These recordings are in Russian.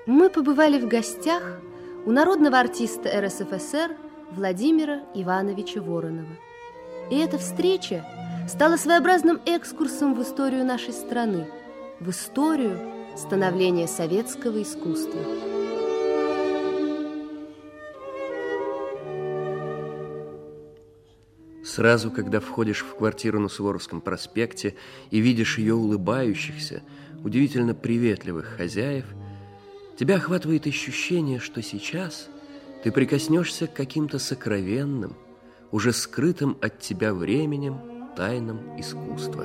Мы побывали в гостях у народного артиста РСФСР Владимира Ивановича Воронова. И эта встреча стала своеобразным экскурсом в историю нашей страны, в историю становления советского искусства. Сразу, когда входишь в квартиру на Суворовском проспекте и видишь ее улыбающихся, удивительно приветливых хозяев, тебя охватывает ощущение, что сейчас ты прикоснешься к каким-то сокровенным, уже скрытым от тебя временем тайнам искусства.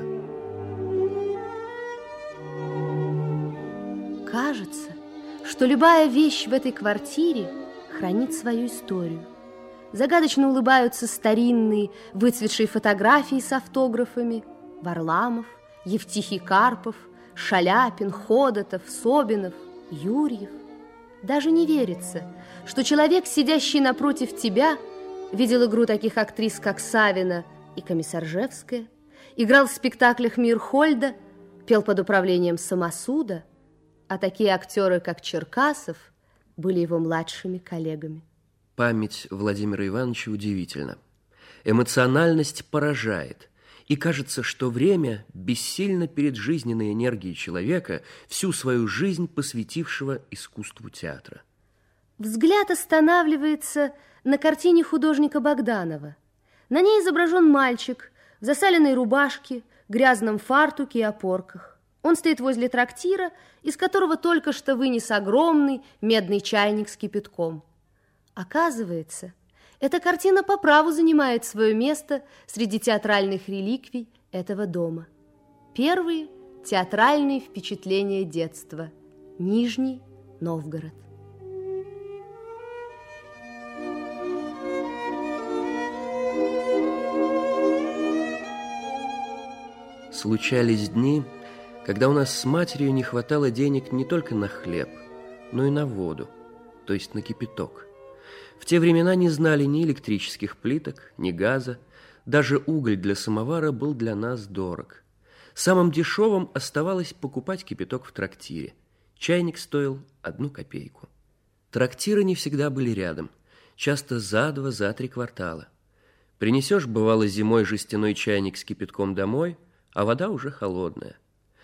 Кажется, что любая вещь в этой квартире хранит свою историю. Загадочно улыбаются старинные, выцветшие фотографии с автографами: Варламов, Евтихий Карпов, Шаляпин, Ходотов, Собинов, Юрьев. Даже не верится, что человек, сидящий напротив тебя, видел игру таких актрис, как Савина и Комиссаржевская, играл в спектаклях Мирхольда, пел под управлением Самосуда, а такие актеры, как Черкасов, были его младшими коллегами. Память Владимира Ивановича удивительна. Эмоциональность поражает. И кажется, что время бессильно перед жизненной энергией человека, всю свою жизнь посвятившего искусству театра. Взгляд останавливается на картине художника Богданова. На ней изображен мальчик в засаленной рубашке, грязном фартуке и опорках. Он стоит возле трактира, из которого только что вынес огромный медный чайник с кипятком. Оказывается, эта картина по праву занимает свое место среди театральных реликвий этого дома. Первые театральные впечатления детства. Нижний Новгород. Случались дни, когда у нас с матерью не хватало денег не только на хлеб, но и на воду, то есть на кипяток. В те времена не знали ни электрических плиток, ни газа. Даже уголь для самовара был для нас дорог. Самым дешевым оставалось покупать кипяток в трактире. Чайник стоил 1 копейку. Трактиры не всегда были рядом, часто за 2-3 квартала. Принесешь, бывало, зимой жестяной чайник с кипятком домой, а вода уже холодная.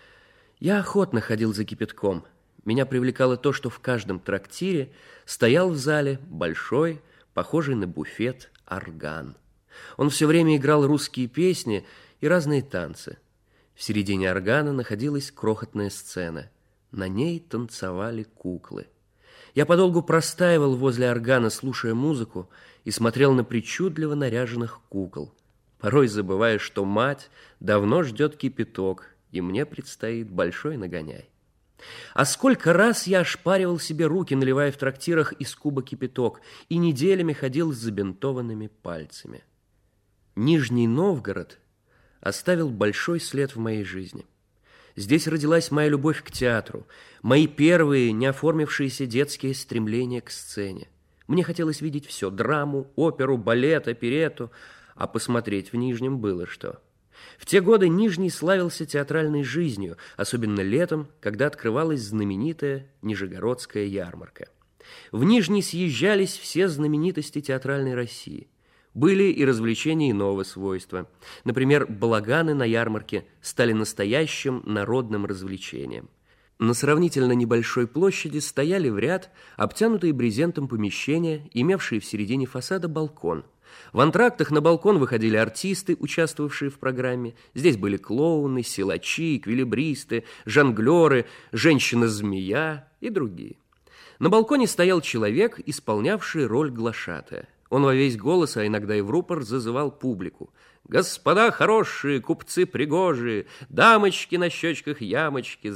Я охотно ходил за кипятком. Меня привлекало то, что в каждом трактире стоял в зале большой, похожий на буфет, орган. Он все время играл русские песни и разные танцы. В середине органа находилась крохотная сцена. На ней танцевали куклы. Я подолгу простаивал возле органа, слушая музыку, и смотрел на причудливо наряженных кукол, порой забывая, что мать давно ждет кипяток, и мне предстоит большой нагоняй. А сколько раз я ошпаривал себе руки, наливая в трактирах из куба кипяток, и неделями ходил с забинтованными пальцами. Нижний Новгород оставил большой след в моей жизни. Здесь родилась моя любовь к театру, мои первые неоформившиеся детские стремления к сцене. Мне хотелось видеть все: драму, оперу, балет, оперетту, а посмотреть в Нижнем было что. В те годы Нижний славился театральной жизнью, особенно летом, когда открывалась знаменитая Нижегородская ярмарка. В Нижний съезжались все знаменитости театральной России. Были и развлечения иного свойства. Например, балаганы на ярмарке стали настоящим народным развлечением. На сравнительно небольшой площади стояли в ряд обтянутые брезентом помещения, имевшие в середине фасада балкон. В антрактах на балкон выходили артисты, участвовавшие в программе. Здесь были клоуны, силачи, эквилибристы, жонглеры, женщина-змея и другие. На балконе стоял человек, исполнявший роль глашатая. Он во весь голос, а иногда и в рупор, зазывал публику: «Господа хорошие, купцы пригожие, дамочки на щечках ямочки,